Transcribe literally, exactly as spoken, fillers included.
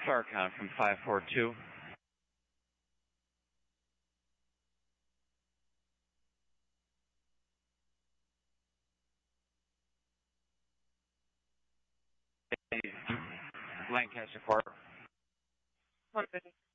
Fire count from five four two. Lancaster Park. one fifty.